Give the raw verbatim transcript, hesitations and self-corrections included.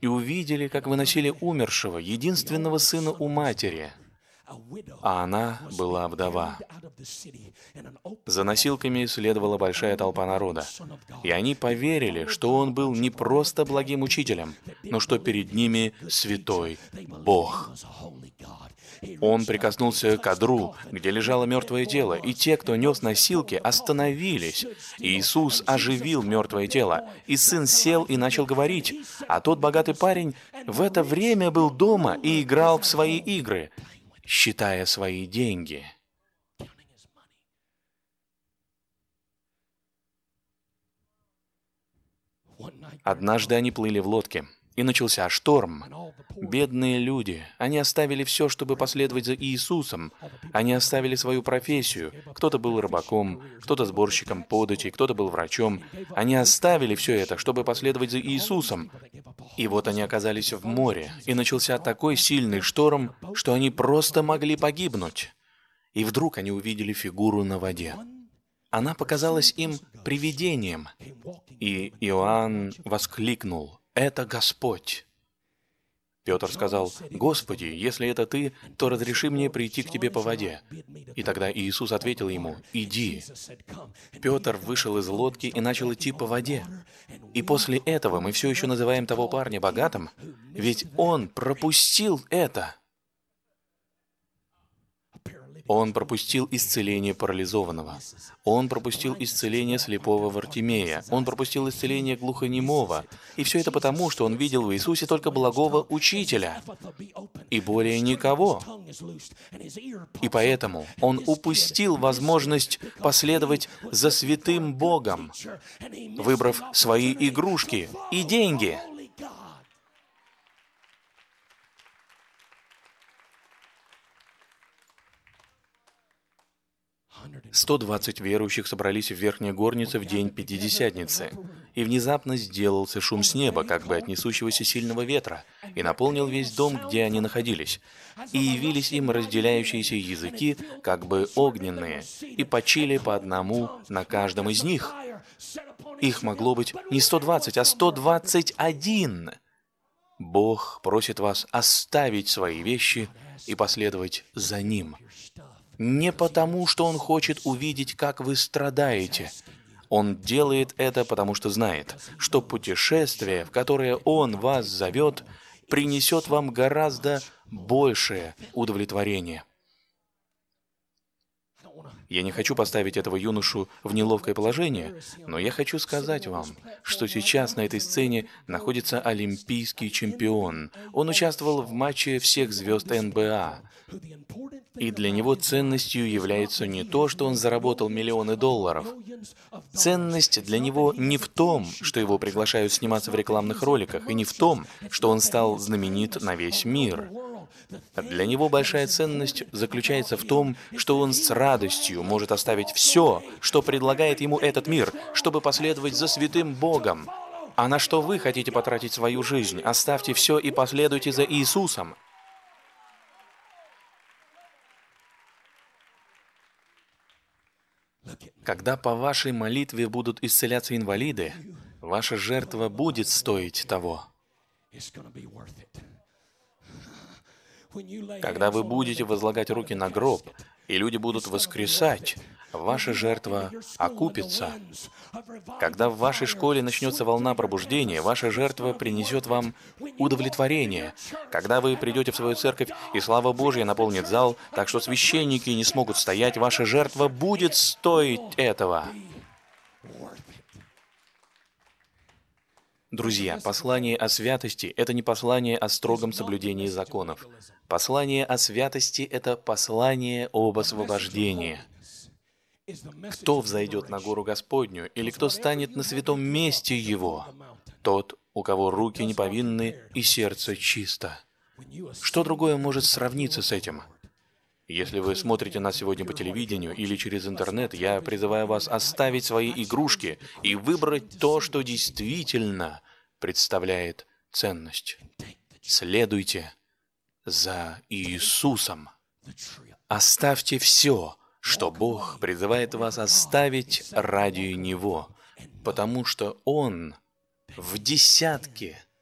и увидели, как выносили умершего, единственного сына у матери, а она была вдова. За носилками следовала большая толпа народа, и они поверили, что он был не просто благим учителем, но что перед ними святой Бог. Он прикоснулся к одру, где лежало мертвое тело, и те, кто нес носилки, остановились. Иисус оживил мертвое тело, и сын сел и начал говорить, а тот богатый парень в это время был дома и играл в свои игры, считая свои деньги. Однажды они плыли в лодке, и начался шторм. Бедные люди, они оставили все, чтобы последовать за Иисусом. Они оставили свою профессию. Кто-то был рыбаком, кто-то сборщиком податей, кто-то был врачом. Они оставили все это, чтобы последовать за Иисусом. И вот они оказались в море, и начался такой сильный шторм, что они просто могли погибнуть. И вдруг они увидели фигуру на воде. Она показалась им привидением. И Иоанн воскликнул: «Это Господь!» Петр сказал: «Господи, если это Ты, то разреши мне прийти к Тебе по воде». И тогда Иисус ответил ему: «Иди». Петр вышел из лодки и начал идти по воде. И после этого мы все еще называем того парня богатым, ведь он пропустил это. Он пропустил исцеление парализованного. Он пропустил исцеление слепого Вартимея. Он пропустил исцеление глухонемого. И все это потому, что он видел в Иисусе только благого учителя. И более никого. И поэтому он упустил возможность последовать за святым Богом, выбрав свои игрушки и деньги. сто двадцать верующих собрались в Верхней Горнице в день Пятидесятницы, и внезапно сделался шум с неба, как бы от несущегося сильного ветра, и наполнил весь дом, где они находились. И явились им разделяющиеся языки, как бы огненные, и почили по одному на каждом из них. Их могло быть не сто двадцать, а сто двадцать один. Бог просит вас оставить свои вещи и последовать за Ним. Не потому, что Он хочет увидеть, как вы страдаете. Он делает это, потому что знает, что путешествие, в которое Он вас зовет, принесет вам гораздо большее удовлетворение. Я не хочу поставить этого юношу в неловкое положение, но я хочу сказать вам, что сейчас на этой сцене находится олимпийский чемпион. Он участвовал в матче всех звезд эн бэ а. И для него ценностью является не то, что он заработал миллионы долларов. Ценность для него не в том, что его приглашают сниматься в рекламных роликах, и не в том, что он стал знаменит на весь мир. Для него большая ценность заключается в том, что он с радостью может оставить все, что предлагает ему этот мир, чтобы последовать за святым Богом. А на что вы хотите потратить свою жизнь? Оставьте все и последуйте за Иисусом. Когда по вашей молитве будут исцеляться инвалиды, ваша жертва будет стоить того. Когда вы будете возлагать руки на гроб, и люди будут воскресать, ваша жертва окупится. Когда в вашей школе начнется волна пробуждения, ваша жертва принесет вам удовлетворение. Когда вы придете в свою церковь, и слава Божья наполнит зал, так что священники не смогут стоять, ваша жертва будет стоить этого. Друзья, послание о святости – это не послание о строгом соблюдении законов. Послание о святости – это послание об освобождении. Кто взойдет на гору Господню, или кто станет на святом месте Его? Тот, у кого руки не повинны и сердце чисто. Что другое может сравниться с этим? Если вы смотрите нас сегодня по телевидению или через интернет, я призываю вас оставить свои игрушки и выбрать то, что действительно представляет ценность. Следуйте за Иисусом. Оставьте все, что Бог призывает вас оставить ради Него, потому что Он в десятки